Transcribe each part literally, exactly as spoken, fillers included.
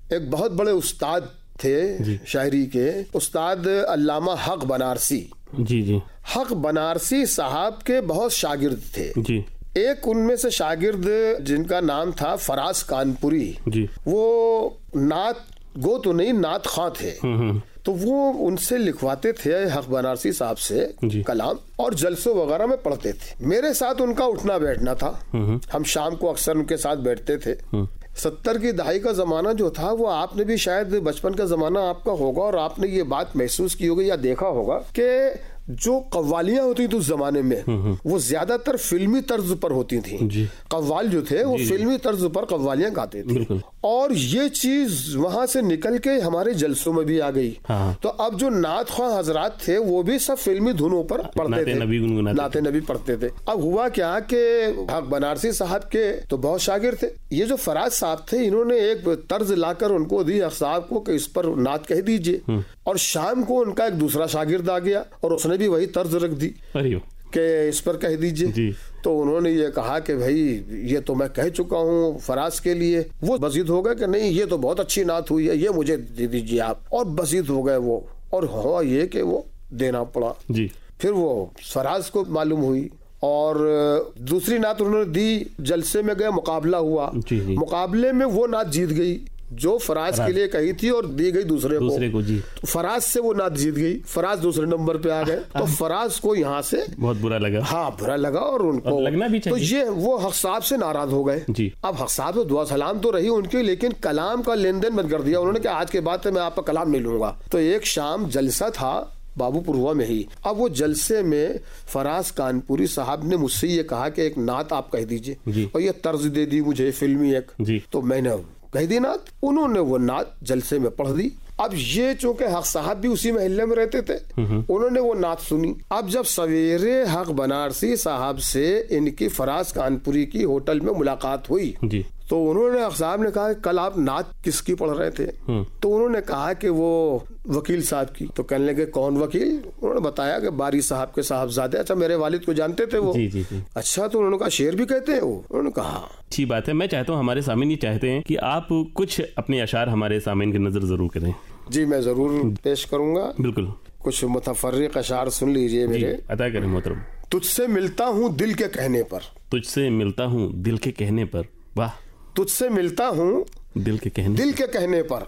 एक बहुत बड़े उस्ताद थे शायरी के, उस्ताद अल्लामा हक बनारसी। जी जी। हक बनारसी साहब के बहुत शागिर्द थे जी। एक उनमें से शागिर्द जिनका नाम था फराज कानपुरी जी, वो नात गो तो नहीं नात खां थे। तो वो उनसे लिखवाते थे हक बनारसी साहब से कलाम और जलसों वगैरह में पढ़ते थे। मेरे साथ उनका उठना बैठना था, हम शाम को अक्सर उनके साथ बैठते थे। सत्तर की दहाई का जमाना जो था वो आपने भी शायद बचपन का जमाना आपका होगा और आपने ये बात महसूस की होगी या देखा होगा कि जो कव्वालियां होती थी उस जमाने में वो ज्यादातर फिल्मी तर्ज पर होती थी। कव्वाल जो थे वो फिल्मी तर्ज पर कव्वालियां गाते थे और ये चीज वहां से निकल के हमारे जलसों में भी आ गई। हाँ। तो अब जो नात ख्वां हजरात थे वो भी सब फिल्मी धुनों पर पढ़ते थे, नाते नबी पढ़ते थे। अब हुआ क्या कि हक बनारसी साहब के तो बहुत शागिर्द थे, ये जो फराज साहब थे इन्होंने एक तर्ज लाकर उनको दी हक साहब को कि इस पर नात कह दीजिए, और शाम को उनका एक दूसरा शागिर्द आ गया और उसने भी वही तर्ज रख दी कि इस पर कह दीजिए। तो उन्होंने ये कहा कि भाई ये तो मैं कह चुका हूँ फराज के लिए। वो बसीद हो गए कि नहीं ये तो बहुत अच्छी नात हुई है, ये मुझे दे दीजिए आप, और बसीद हो गए वो। और हुआ ये कि वो देना पड़ा जी। फिर वो फराज को मालूम हुई और दूसरी नात उन्होंने दी, जलसे में गए, मुकाबला हुआ, मुकाबले में वो नात जीत गई जो फराज के लिए कही थी और दी गई दूसरे, दूसरे को, को जी। तो फराज से वो नात जीत गई, फराज दूसरे नंबर पे आ गए। तो फराज को यहाँ से बहुत बुरा लगा। हाँ बुरा लगा और उनको और लगना भी चाहिए। तो ये वो हक साहब से नाराज हो गए जी। अब हक साहब तो दुआ सलाम तो रही उनकी, लेकिन कलाम का लेन देन बंद कर दिया उन्होंने कि आज के बाद से मैं आपका कलाम नहीं लूंगा। तो एक शाम जलसा था बाबूपुर हुआ में ही। अब वो जलसे में फराज कानपुरी साहब ने मुझसे ये कहा कि एक नात आप कह दीजिए और ये तर्ज दे दी मुझे फिल्मी एक। तो मैंने कह दी नात, उन्होंने वो नात जलसे में पढ़ दी। अब ये चूंकि हक साहब भी उसी महल्ले में रहते थे, उन्होंने वो नात सुनी। अब जब सवेरे हक बनारसी साहब से इनकी फराज कानपुरी की होटल में मुलाकात हुई जी। तो उन्होंने हक साहब ने कहा कल आप नात किसकी पढ़ रहे थे? तो उन्होंने कहा कि वो वकील साहब की। तो कहने लगे कौन वकील? उन्होंने बताया कि बारी साहब के साहबजादे। अच्छा मेरे वालिद को जानते थे वो? जी, जी, जी। अच्छा तो उन्होंने कहा शेर भी कहते हैं वो? उन्होंने कहा अच्छी बात है। मैं चाहता हूँ हमारे सामीन ये चाहते हैं कि आप कुछ अपने अशार हमारे सामीन की नजर जरूर करें। जी मैं जरूर पेश करूंगा। बिल्कुल। कुछ मुतफर्रिक अशार सुन लीजिए मेरे। अदा करें मोहतरम। तुझसे मिलता हूँ दिल के कहने पर, तुझसे मिलता हूँ दिल के कहने पर। वाह। तुझसे मिलता हूँ दिल के कहने दिल के कहने पर,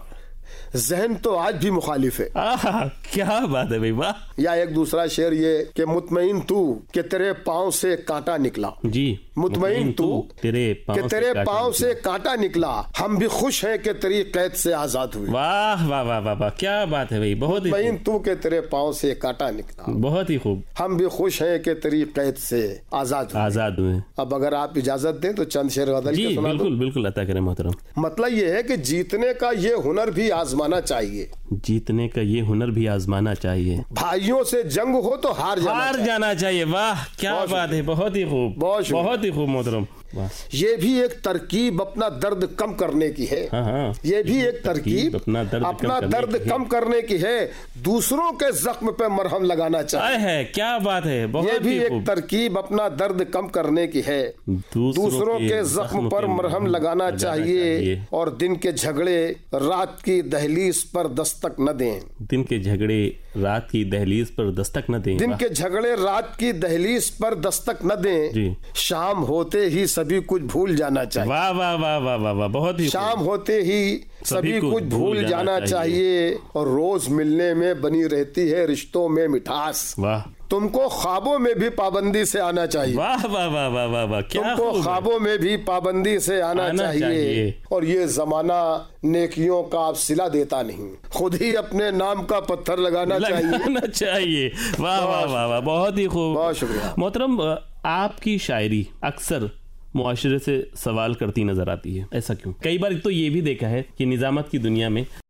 जहन तो आज भी मुखालिफ है। आहा, क्या बात है भाई, वाह। या एक दूसरा शेर ये कि मुतमईन तू कि तेरे पाँव से कांटा निकला जी। मुतमईन तू तेरे कि तेरे पाँव से कांटा निकला, हम भी खुश हैं कि तेरी कैद से आजाद हुए। वाह वाह वाह वाह वाह, क्या बात है भाई, बहुत ही। मुतमईन तू के तेरे पाँव से कांटा निकला, बहुत ही खूब। हम भी खुश हैं कि तेरी कैद से आजाद हुए। आजाद हुए। अब अगर आप इजाजत दें तो चंद शेर बदल के सुना दूं। बिल्कुल बिल्कुल अता करें मोहतरम। मतलब ये है कि जीतने का ये हुनर भी आजमाना चाहिए, जीतने का ये हुनर भी आजमाना चाहिए। भाइयों से जंग हो तो हार जाना हार चाहिए। जाना चाहिए। वाह क्या बात है, बहुत ही खूब, बहुत बहुत ही खूब मोहतरम। ये भी एक तरकीब अपना दर्द कम करने की है। हाँ हाँ। ये भी एक तरकीब अपना दर्द अपना कम दर्द करने कम करने की है, दूसरों के जख्म पे मरहम लगाना चाहिए है। क्या बात है, बहुत ये भी एक तरकीब अपना दर्द कम करने की है, दूसरों के जख्म पर मरहम लगाना चाहिए। और दिन के झगड़े रात की दहलीज पर दस्तक न दें, दिन के झगड़े रात की दहलीज पर दस्तक न दें, दिन के झगड़े रात की दहलीज पर दस्तक न दें, शाम होते ही सभी कुछ भूल जाना चाहिए। वाह वाह वाह वाह वाह वाह, बहुत ही। शाम होते ही सभी कुछ भूल जाना चाहिए और रोज मिलने में बनी रहती है रिश्तों में मिठास। वाह। तुमको ख्वाबों में भी पाबंदी से आना चाहिए। वाह वाह वाह वाह वाह वाह, तुमको ख्वाबों में भी पाबंदी से आना, आना चाहिए।, चाहिए और ये जमाना नेकियों का आप सिला देता नहीं, खुद ही अपने नाम का पत्थर लगाना, लगाना चाहिए चाहिए। वाह वाह वाह वाह, बहुत ही खूब, बहुत शुक्रिया मोहतरम। आपकी शायरी अक्सर मुआशरे से सवाल करती नजर आती है, ऐसा क्यों? कई बार तो ये भी देखा है कि निजामत की दुनिया में